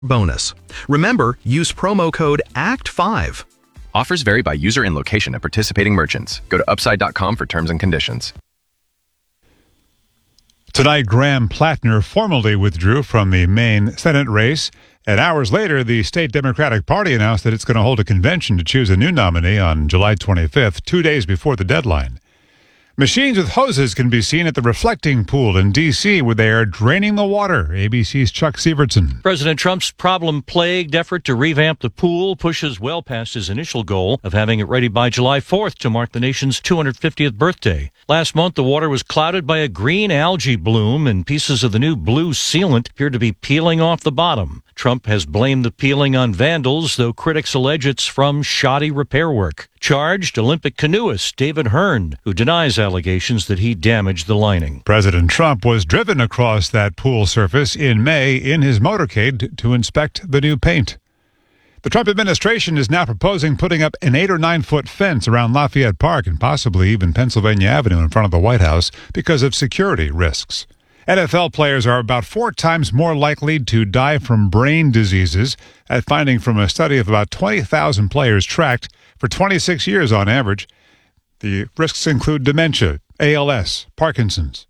bonus. Remember, use promo code ACT5. Offers vary by user and location at participating merchants. Go to upside.com for terms and conditions. Tonight, Graham Plattner formally withdrew from the Maine Senate race. And hours later, the state Democratic Party announced that it's going to hold a convention to choose a new nominee on July 25th, 2 days before the deadline. Machines with hoses can be seen at the Reflecting Pool in D.C., where they are draining the water. ABC's Chuck Sievertson. President Trump's problem-plagued effort to revamp the pool pushes well past his initial goal of having it ready by July 4th to mark the nation's 250th birthday. Last month, the water was clouded by a green algae bloom, and pieces of the new blue sealant appeared to be peeling off the bottom. Trump has blamed the peeling on vandals, though critics allege it's from shoddy repair work. Charged Olympic canoeist David Hearn, who denies allegations that he damaged the lining. President Trump was driven across that pool surface in May in his motorcade to inspect the new paint. The Trump administration is now proposing putting up an 8 or 9 foot fence around Lafayette Park and possibly even Pennsylvania Avenue in front of the White House because of security risks. NFL players are about 4 times more likely to die from brain diseases, a finding from a study of about 20,000 players tracked for 26 years on average. The risks include dementia, ALS, Parkinson's.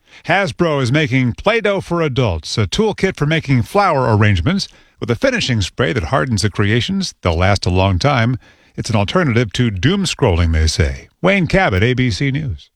Hasbro is making Play-Doh for adults, a toolkit for making flower arrangements with a finishing spray that hardens the creations. They'll last a long time. It's an alternative to doom scrolling, they say. Wayne Cabot, ABC News.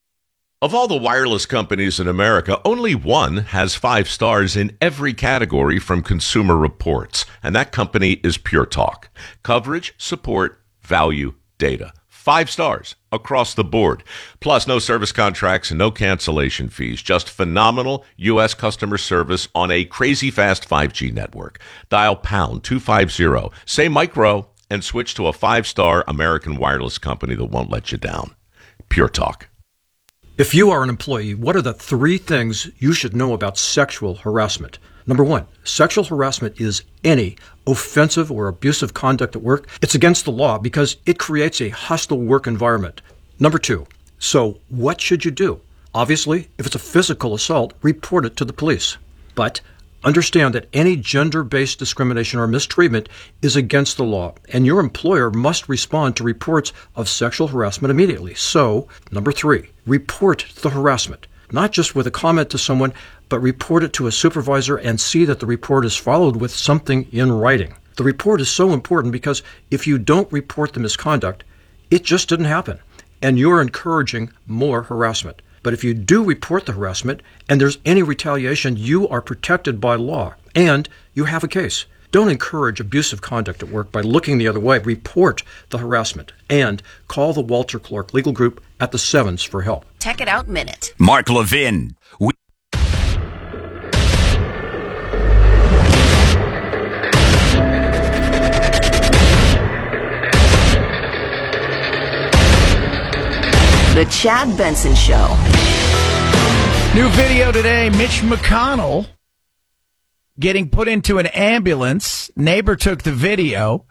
Of all the wireless companies in America, only one has 5 stars in every category from Consumer Reports, and that company is Pure Talk. Coverage, support, value, data. 5 stars across the board. Plus, no service contracts and no cancellation fees. Just phenomenal U.S. customer service on a crazy fast 5G network. Dial pound 250, say micro, and switch to a 5-star American wireless company that won't let you down. Pure Talk. If you are an employee, what are the 3 things you should know about sexual harassment? Number 1, sexual harassment is any offensive or abusive conduct at work. It's against the law because it creates a hostile work environment. Number 2, so what should you do? Obviously, if it's a physical assault, report it to the police. But understand that any gender-based discrimination or mistreatment is against the law, and your employer must respond to reports of sexual harassment immediately. So, number 3, report the harassment. Not just with a comment to someone, but report it to a supervisor and see that the report is followed with something in writing. The report is so important because if you don't report the misconduct, it just didn't happen, and you're encouraging more harassment. But if you do report the harassment and there's any retaliation, you are protected by law and you have a case. Don't encourage abusive conduct at work by looking the other way. Report the harassment and call the Walter Clark Legal Group at the 7s for help. Check it out minute. Mark Levin. The Chad Benson Show. New video today, Mitch McConnell getting put into an ambulance. Neighbor took the video.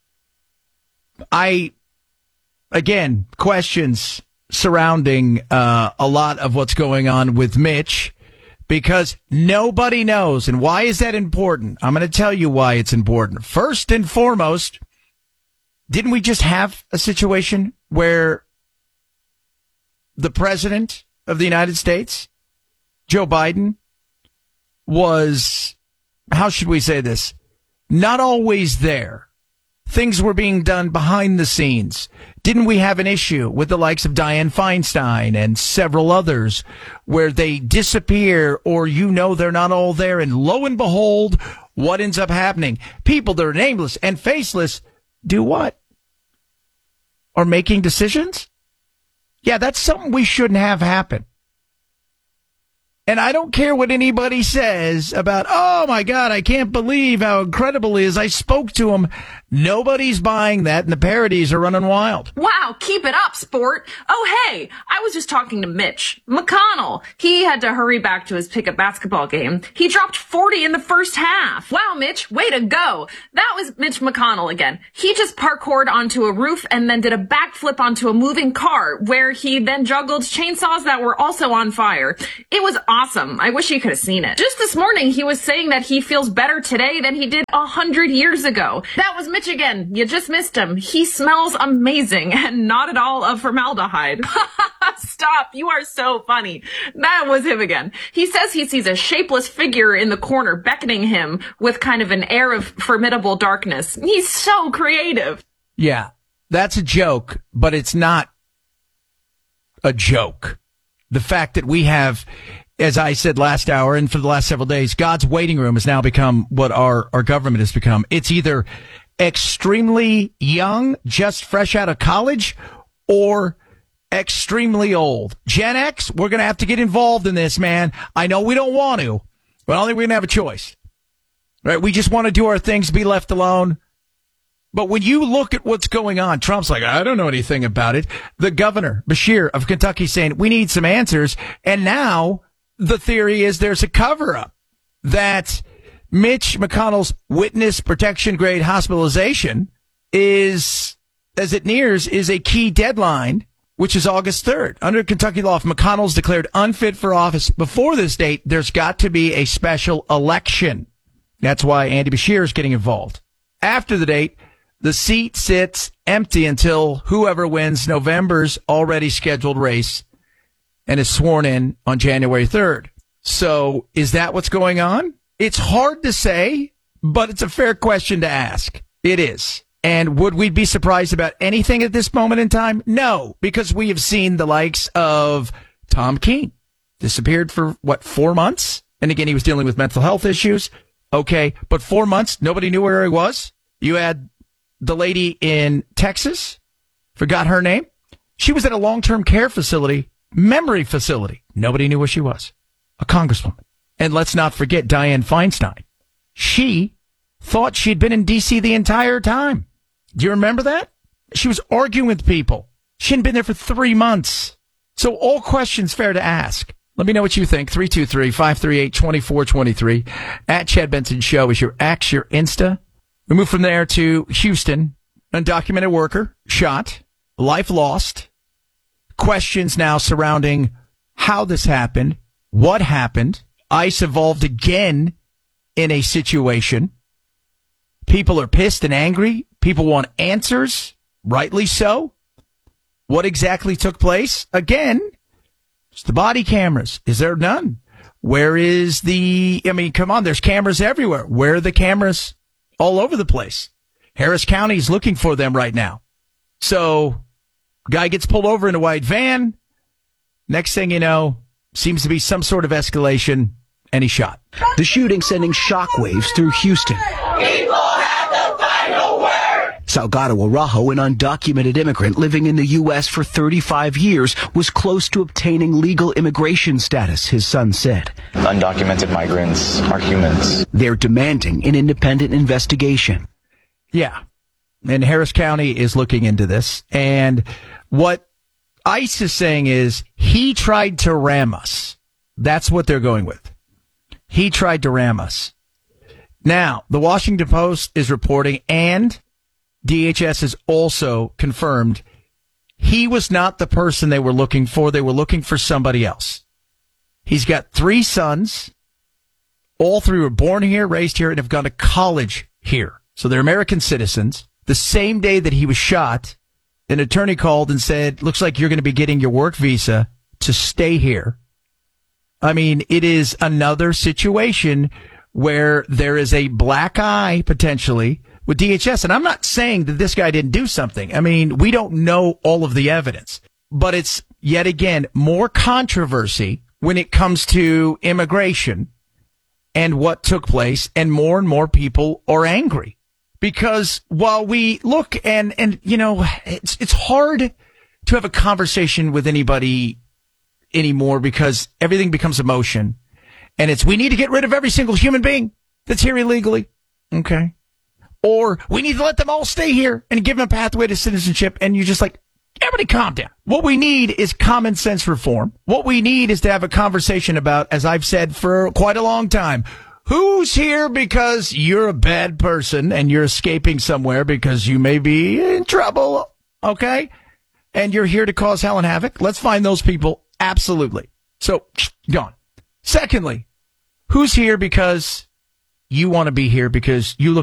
Again, questions surrounding a lot of what's going on with Mitch because nobody knows. And why is that important? I'm going to tell you why it's important. First and foremost, didn't we just have a situation where the president of the United States, Joe Biden, was, how should we say this, not always there. Things were being done behind the scenes. Didn't we have an issue with the likes of Dianne Feinstein and several others where they disappear or they're not all there, and lo and behold, what ends up happening? People that are nameless and faceless do what? Are making decisions? Yeah, that's something we shouldn't have happen. And I don't care what anybody says about, oh, my God, I can't believe how incredible it is. I spoke to him. Nobody's buying that, and the parodies are running wild. Wow, keep it up, sport. Oh, hey, I was just talking to Mitch McConnell. He had to hurry back to his pickup basketball game. He dropped 40 in the first half. Wow, Mitch, way to go. That was Mitch McConnell again. He just parkoured onto a roof and then did a backflip onto a moving car where he then juggled chainsaws that were also on fire. It was awesome. I wish you could have seen it. Just this morning, he was saying that he feels better today than he did 100 years ago. That was Mitch again. You just missed him. He smells amazing and not at all of formaldehyde. Stop. You are so funny. That was him again. He says he sees a shapeless figure in the corner beckoning him with kind of an air of formidable darkness. He's so creative. Yeah, that's a joke, but it's not a joke. The fact that we have, as I said last hour and for the last several days, God's waiting room has now become what our government has become. It's either extremely young, just fresh out of college, or extremely old. Gen X, we're going to have to get involved in this, man. I know we don't want to, but I don't think we're going to have a choice. Right? We just want to do our things, be left alone. But when you look at what's going on, Trump's like, I don't know anything about it. The governor, Beshear of Kentucky, saying we need some answers. And now the theory is there's a cover-up that Mitch McConnell's witness protection grade hospitalization is, as it nears, is a key deadline, which is August 3rd. Under Kentucky law, if McConnell's declared unfit for office before this date, there's got to be a special election. That's why Andy Beshear is getting involved. After the date, the seat sits empty until whoever wins November's already scheduled race and is sworn in on January 3rd. So is that what's going on? It's hard to say, but it's a fair question to ask. It is. And would we be surprised about anything at this moment in time? No, because we have seen the likes of Tom Keene. Disappeared for, 4 months? And again, he was dealing with mental health issues. Okay, but 4 months, nobody knew where he was. You had the lady in Texas, forgot her name. She was at a long-term care facility, memory facility. Nobody knew where she was. A congresswoman. And let's not forget Dianne Feinstein. She thought she'd been in D.C. the entire time. Do you remember that? She was arguing with people. She hadn't been there for 3 months. So all questions fair to ask. Let me know what you think. 323-538-2423. At Chad Benson Show is your X, your Insta. We move from there to Houston. Undocumented worker shot, life lost. Questions now surrounding how this happened, what happened. ICE involved again in a situation. People are pissed and angry. People want answers, rightly so. What exactly took place? Again, it's the body cameras. Is there none? Where is come on, there's cameras everywhere. Where are the cameras? All over the place. Harris County is looking for them right now. So, guy gets pulled over in a white van. Next thing you know, seems to be some sort of escalation, and he's shot. The shooting sending shockwaves through Houston. People have the final word! Salgado Araujo, an undocumented immigrant living in the U.S. for 35 years, was close to obtaining legal immigration status, his son said. Undocumented migrants are humans. They're demanding an independent investigation. Yeah. And Harris County is looking into this. And what ICE is saying is he tried to ram us. That's what they're going with. He tried to ram us. Now, the Washington Post is reporting, and DHS has also confirmed he was not the person they were looking for. They were looking for somebody else. He's got 3 sons. All 3 were born here, raised here, and have gone to college here. So they're American citizens. The same day that he was shot, an attorney called and said, looks like you're going to be getting your work visa to stay here. I mean, it is another situation where there is a black eye potentially with DHS. And I'm not saying that this guy didn't do something. I mean, we don't know all of the evidence, but it's yet again more controversy when it comes to immigration and what took place, and more people are angry. Because while we look and you know, it's hard to have a conversation with anybody anymore because everything becomes emotion. And it's, we need to get rid of every single human being that's here illegally. Okay. Or we need to let them all stay here and give them a pathway to citizenship. And you're just like, everybody calm down. What we need is common sense reform. What we need is to have a conversation about, as I've said for quite a long time, who's here because you're a bad person and you're escaping somewhere because you may be in trouble. Okay. And you're here to cause hell and havoc. Let's find those people. Absolutely. So, gone. Secondly, who's here because you want to be here because you look